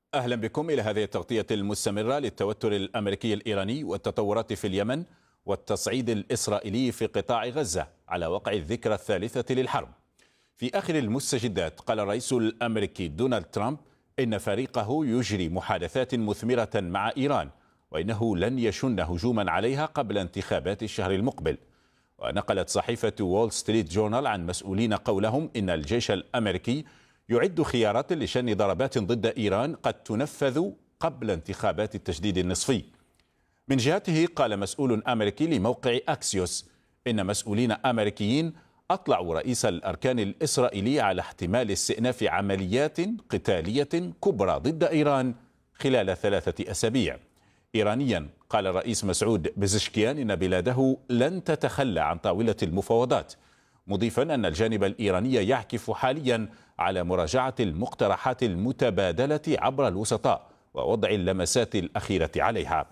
أهلا بكم إلى هذه التغطية المستمرة للتوتر الأمريكي الإيراني والتطورات في اليمن والتصعيد الإسرائيلي في قطاع غزة على وقع الذكرى الثالثة للحرب. في آخر المستجدات قال الرئيس الأمريكي دونالد ترامب إن فريقه يجري محادثات مثمرة مع إيران، وإنه لن يشن هجوما عليها قبل انتخابات الشهر المقبل. ونقلت صحيفة وول ستريت جورنال عن مسؤولين قولهم إن الجيش الأمريكي يعد خيارات لشن ضربات ضد إيران قد تنفذ قبل انتخابات التجديد النصفي. من جهته قال مسؤول أمريكي لموقع أكسيوس إن مسؤولين أمريكيين أطلعوا رئيس الأركان الإسرائيلي على احتمال استئناف عمليات قتالية كبرى ضد إيران خلال 3 أسابيع. إيرانيا قال الرئيس مسعود بزشكيان إن بلاده لن تتخلى عن طاولة المفاوضات، مضيفا أن الجانب الإيراني يعكف حاليا على مراجعة المقترحات المتبادلة عبر الوسطاء ووضع اللمسات الأخيرة عليها.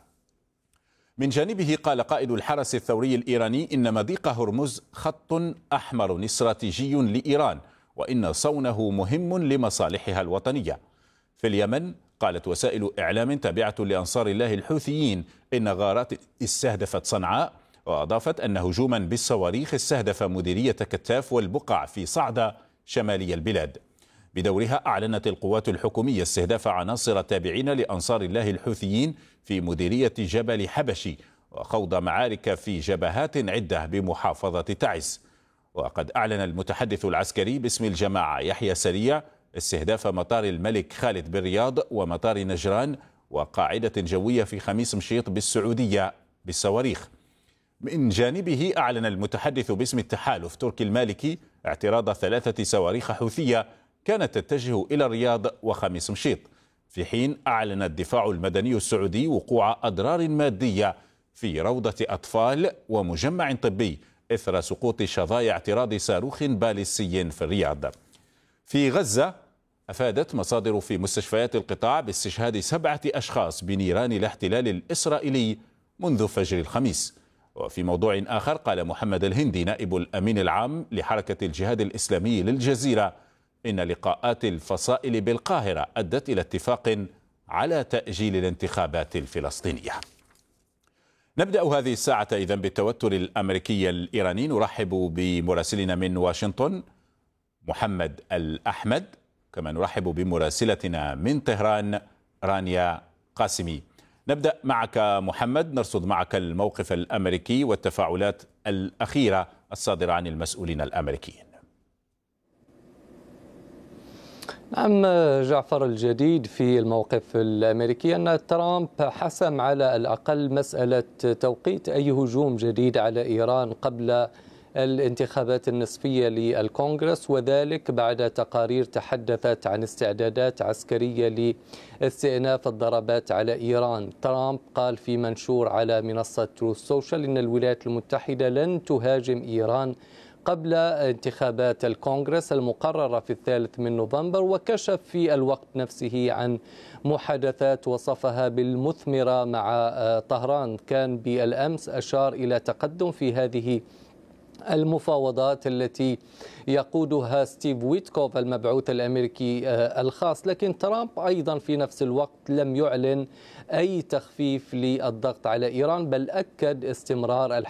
من جانبه قال قائد الحرس الثوري الإيراني إن مضيق هرمز خط أحمر استراتيجي لإيران، وإن صونه مهم لمصالحها الوطنية. في اليمن قالت وسائل إعلام تابعة لأنصار الله الحوثيين إن غارات استهدفت صنعاء، وأضافت أن هجوما بالصواريخ استهدف مديرية كتاف والبقع في صعدة شمالي البلاد. بدورها أعلنت القوات الحكومية استهداف عناصر تابعين لأنصار الله الحوثيين في مديرية جبل حبشي، وخوض معارك في جبهات عدة بمحافظة تعز. وقد أعلن المتحدث العسكري باسم الجماعة يحيى سريع استهداف مطار الملك خالد بالرياض ومطار نجران وقاعدة جوية في خميس مشيط بالسعودية بالصواريخ. من جانبه أعلن المتحدث باسم التحالف تركي المالكي اعتراض 3 صواريخ حوثية كانت تتجه إلى الرياض وخميس مشيط، في حين أعلن الدفاع المدني السعودي وقوع أضرار مادية في روضة أطفال ومجمع طبي إثر سقوط شظايا اعتراض صاروخ باليستي في الرياض. في غزة أفادت مصادر في مستشفيات القطاع باستشهاد 7 أشخاص بنيران الاحتلال الإسرائيلي منذ فجر الخميس. وفي موضوع آخر قال محمد الهندي نائب الأمين العام لحركة الجهاد الإسلامي للجزيرة إن لقاءات الفصائل بالقاهرة أدت إلى اتفاق على تأجيل الانتخابات الفلسطينية. نبدأ هذه الساعة إذن بالتوتر الأمريكي الإيراني. نرحب بمراسلنا من واشنطن محمد الأحمد، كما نرحب بمراسلتنا من طهران رانيا قاسمي. نبدأ معك محمد، نرصد معك الموقف الأمريكي والتفاعلات الأخيرة الصادرة عن المسؤولين الأمريكيين. نعم جعفر، الجديد في الموقف الأمريكي أن ترامب حسم على الأقل مسألة توقيت أي هجوم جديد على إيران قبل الانتخابات النصفية للكونغرس، وذلك بعد تقارير تحدثت عن استعدادات عسكرية لاستئناف الضربات على إيران. ترامب قال في منشور على منصة تروث سوشيال إن الولايات المتحدة لن تهاجم إيران قبل انتخابات الكونغرس المقررة في 3 نوفمبر، وكشف في الوقت نفسه عن محادثات وصفها بالمثمرة مع طهران. كان بالأمس أشار إلى تقدم في هذه المفاوضات التي يقودها ستيف ويتكوف المبعوث الأمريكي الخاص، لكن ترامب أيضا في نفس الوقت لم يعلن أي تخفيف للضغط على إيران، بل أكد استمرار